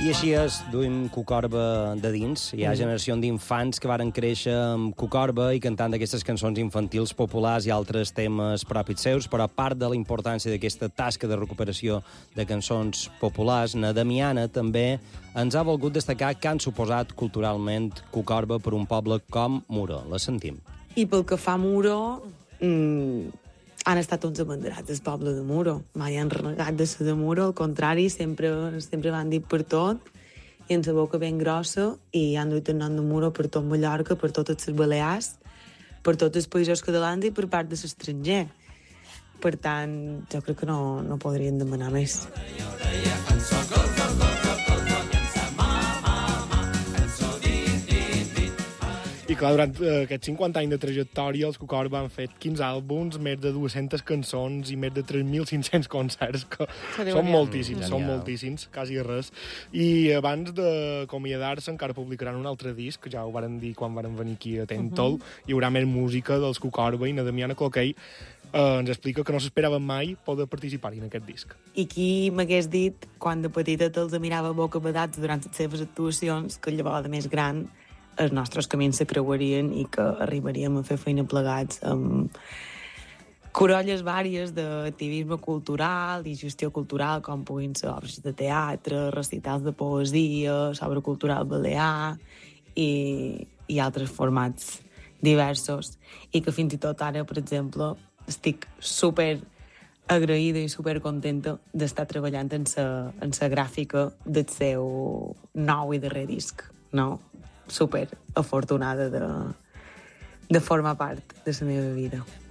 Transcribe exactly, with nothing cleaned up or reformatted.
I així és, duim Cucorba de dins. Hi ha Mm. generació d'infants que varen créixer amb Cucorba i cantant d'aquestes cançons infantils populars i altres temes propis seus, però a part de la importància d'aquesta tasca de recuperació de cançons populars, na Damiana també ens ha volgut destacar que han suposat culturalment Cucorba per un poble com Muro. La sentim. I pel que fa a Muro, mmm, han estat tots abanderats del poble de Muro. Mai han renegat de ser de Muro, al contrari, sempre, sempre van dir per tot, i en la boca ben grossa, i han duit el nom de Muro per tot Mallorca, per totes les Balears, per tots els països catalans i per part de l'estranger. Per tant, jo crec que no, no podrien demanar més. I clar, durant eh, aquests cinquanta anys de trajectòria, els Cucorba han fet quinze àlbums, més de dues-centes cançons i més de tres mil cinc-cents concerts, que són moltíssims, són moltíssims, quasi res. I abans d'acomiadar-se encara publicaran un altre disc, que ja ho varen dir quan varen venir aquí a Tentol, uh -huh. Hi haurà més música dels Cucorba, i na Damiana Cloquer eh, ens explica que no s'esperaven mai poder participar-hi en aquest disc. I qui m'hagués dit, quan de petita te'ls mirava bocabadats durant les seves actuacions, que llavors de més gran els nostres camins se creuarien i que arribaríem a fer feina plegats amb corolles vàries d'activisme cultural i gestió cultural, com puguin ser obres de teatre, recitals de poesia, sobre cultural balear i, i altres formats diversos. I que fins i tot ara, per exemple, estic super agraïda i super contenta d'estar treballant en sa, en sa gràfica del seu nou i darrer disc, no? Super afortunada de, de formar part de la meva vida.